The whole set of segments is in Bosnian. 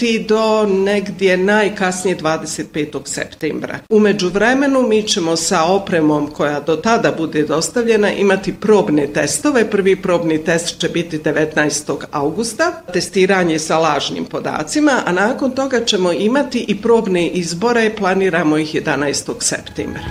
do negdje najkasnije 25. septembra. U međuvremenu mi ćemo sa opremom koja do tada bude dostavljena imati probne testove. Prvi probni test će biti 19. augusta, testiranje sa lažnim podacima, a nakon toga ćemo imati i probne izbore, planiramo ih 11. septembra.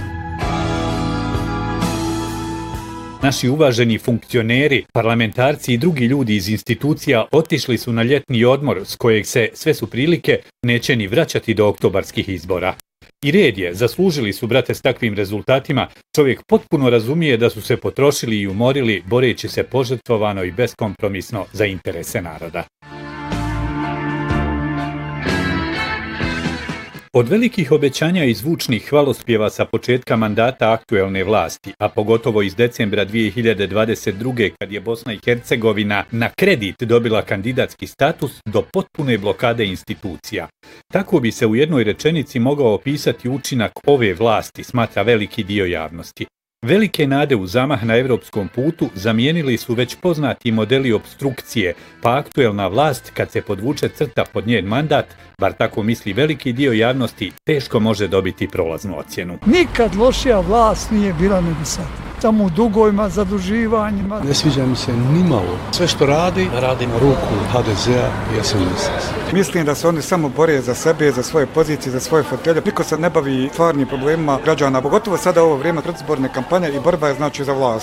Naši uvaženi funkcioneri, parlamentarci i drugi ljudi iz institucija otišli su na ljetni odmor s kojeg se, sve su prilike, neće ni vraćati do oktobarskih izbora. I red je, zaslužili su, brate, s takvim rezultatima. Čovjek potpuno razumije da su se potrošili i umorili boreći se požrtvovano i beskompromisno za interese naroda. Od velikih obećanja i zvučnih hvalospjeva sa početka mandata aktuelne vlasti, a pogotovo iz decembra 2022. kad je Bosna i Hercegovina na kredit dobila kandidatski status, do potpune blokade institucija. Tako bi se u jednoj rečenici mogao opisati učinak ove vlasti, smatra veliki dio javnosti. Velike nade u zamah na evropskom putu zamijenili su već poznati modeli opstrukcije, pa aktuelna vlast, kad se podvuče crta pod njen mandat, bar tako misli veliki dio javnosti, teško može dobiti prolaznu ocjenu. Nikad lošija vlast nije bila nego sad. Tamo u dugovima, zaduživanjima. Ne sviđa mi se nimalo. Sve što radi na ruku HDZ-a i SNS. Mislim da se oni samo bore za sebe, za svoje pozicije, za svoje fotelje. Niko se ne bavi stvarnim problemima građana, pogotovo sada ovo vrijeme predizborne kampanje i borba je znači za vlast.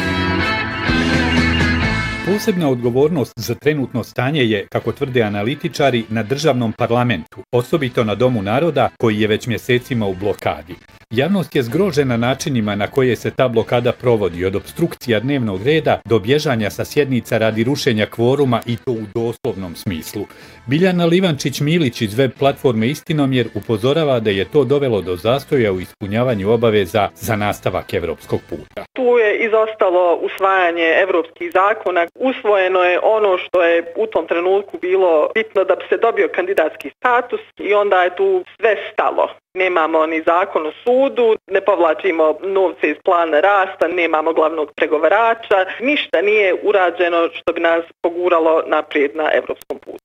Posebna odgovornost za trenutno stanje je, kako tvrde analitičari, na državnom parlamentu, osobito na Domu naroda koji je već mjesecima u blokadi. Javnost je zgrožena načinima na koje se ta blokada provodi, od opstrukcija dnevnog reda do bježanja sa sjednica radi rušenja kvoruma i to u doslovnom smislu. Biljana Livančić-Milić iz web platforme Istinomjer upozorava da je to dovelo do zastoja u ispunjavanju obaveza za nastavak evropskog puta. Tu je izostalo usvajanje evropskih zakona. Usvojeno je ono što je u tom trenutku bilo bitno da bi se dobio kandidatski status i onda je tu sve stalo. Nemamo ni zakon o sudu, ne povlačimo novce iz plana rasta, nemamo glavnog pregovarača. Ništa nije urađeno što bi nas poguralo naprijed na evropskom putu.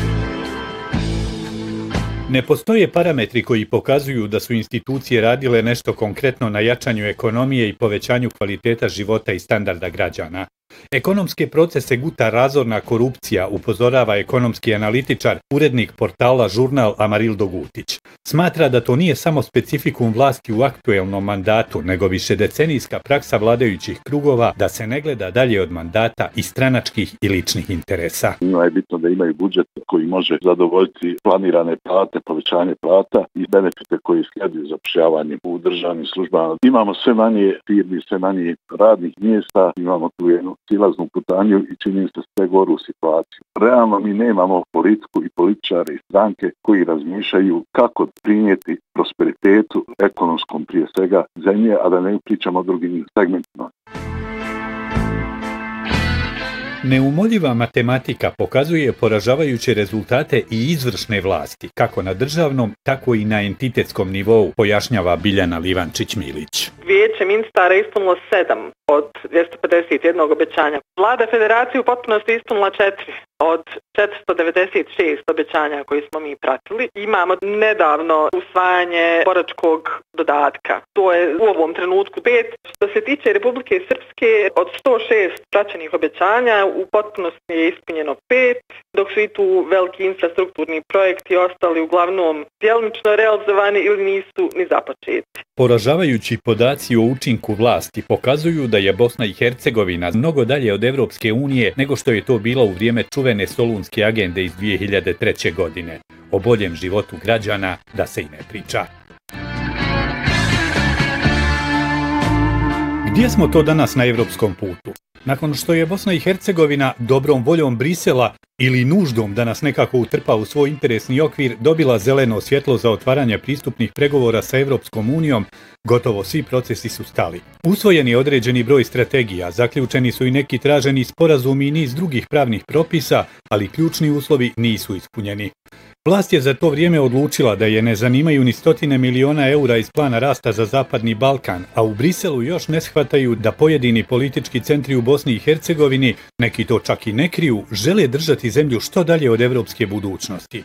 Ne postoje parametri koji pokazuju da su institucije radile nešto konkretno na jačanju ekonomije i povećanju kvaliteta života i standarda građana. Ekonomske procese guta razorna korupcija, upozorava ekonomski analitičar, urednik portala Žurnal Amarildo Gutić. Smatra da to nije samo specifikum vlasti u aktuelnom mandatu, nego višedecenijska praksa vladajućih krugova da se ne gleda dalje od mandata i stranačkih i ličnih interesa. Njima je bitno da imaju budžet koji može zadovoljiti planirane plate, povećanje plata i benefite koji slijedi zapošljavanje u državnim službama. Imamo sve manje firmi, sve manje radnih mjesta, imamo tu jednu silaznu putanju i čini se sve goru situaciju. Realno mi nemamo politiku i političare i stranke koji razmišljaju kako prinijeti prosperitetu ekonomskom prije svega zemlje, a da ne pričamo o drugim segmentima. Neumoljiva matematika pokazuje poražavajuće rezultate i izvršne vlasti, kako na državnom, tako i na entitetskom nivou, pojašnjava Biljana Livančić-Milić. Vijeće ministara ispunilo 7 od 251 obećanja. Vlada federacije u potpunosti ispunila 4 od 496 obećanja koji smo mi pratili. Imamo nedavno usvajanje boračkog dodatka. To je u ovom trenutku 5. Što se tiče Republike Srpske, od 106 praćenih obećanja u potpunosti je ispunjeno 5, dok su i tu veliki infrastrukturni projekti ostali uglavnom djelomično realizovani ili nisu ni započeti. Poražavajući podaci o učinku vlasti pokazuju da je Bosna i Hercegovina mnogo dalje od Evropske unije nego što je to bilo u vrijeme čuvene Solunske agende iz 2003. godine. O boljem životu građana da se i ne priča. Gdje smo to danas na evropskom putu? Nakon što je Bosna i Hercegovina dobrom voljom Brisela ili nuždom da nas nekako utrpa u svoj interesni okvir dobila zeleno svjetlo za otvaranje pristupnih pregovora sa Evropskom unijom, gotovo svi procesi su stali. Usvojen je određeni broj strategija, zaključeni su i neki traženi sporazumi i niz drugih pravnih propisa, ali ključni uslovi nisu ispunjeni. Vlast je za to vrijeme odlučila da je ne zanimaju ni stotine miliona eura iz plana rasta za Zapadni Balkan, a u Briselu još ne shvataju da pojedini politički centri u Bosni i Hercegovini, neki to čak i ne kriju, žele držati zemlju što dalje od evropske budućnosti.